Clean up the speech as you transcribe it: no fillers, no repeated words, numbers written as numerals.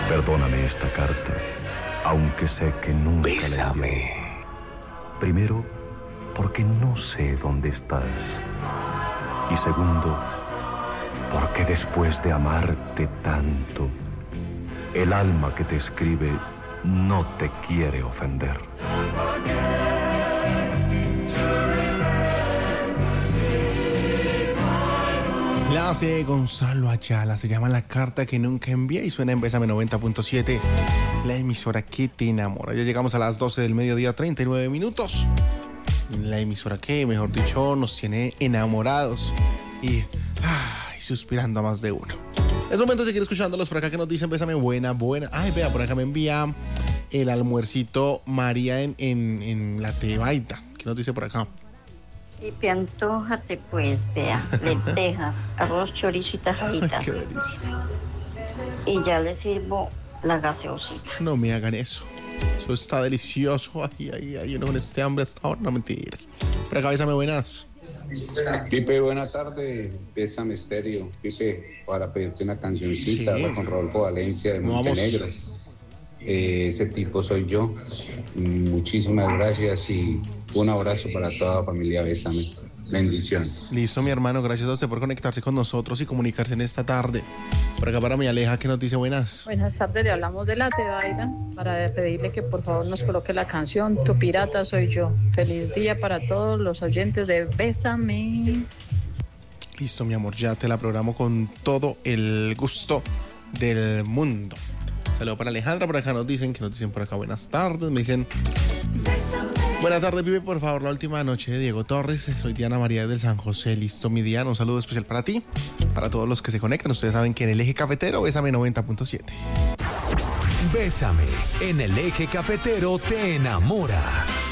Perdóname esta carta, aunque sé que nunca la enviaré. Primero, porque no sé dónde estás. Y segundo, porque después de amarte tanto, el alma que te escribe no te quiere ofender. La hace Gonzalo Ayala, se llama La carta que nunca envié y suena en Bésame 90.7, la emisora que te enamora. Ya llegamos a las 12 del mediodía, 39 minutos. La emisora que, mejor dicho, nos tiene enamorados y suspirando a más de uno. Es momento de seguir escuchándolos por acá que nos dicen Bésame buena. Ay, vea, por acá me envía el almuercito María en la Tebaida. ¿Qué nos dice por acá? Y te antójate pues, vea, lentejas, arroz, chorizo y tajaditas. Qué delicia. Y ya le sirvo la gaseosita. No me hagan eso. Eso está delicioso. Ay, uno con este hambre hasta ahora, no mentiras. Por acá, Bésame buenas. Pipe, buena tarde. Bésame Estéreo. Pipe, para pedirte una cancioncita, Sí. con Rodolfo Valencia de Montenegro. Ese tipo soy yo. Muchísimas gracias y un abrazo para toda la familia Bésame. Bendiciones. Listo, mi hermano, gracias a usted por conectarse con nosotros y comunicarse en esta tarde. Por acá para mi Aleja, que nos dice buenas. Buenas tardes, le hablamos de la Tebaida para pedirle que por favor nos coloque la canción Tu pirata soy yo. Feliz día para todos los oyentes de Bésame. Listo, mi amor, ya te la programo con todo el gusto del mundo. Saludos para Alejandra, por acá nos dicen por acá buenas tardes, me dicen buenas tardes, Pipe, por favor, la última noche de Diego Torres. Soy Diana María del San José. Listo, mi Diana, un saludo especial para ti, para todos los que se conectan. Ustedes saben que en el Eje Cafetero, Bésame 90.7. Bésame en el Eje Cafetero te enamora.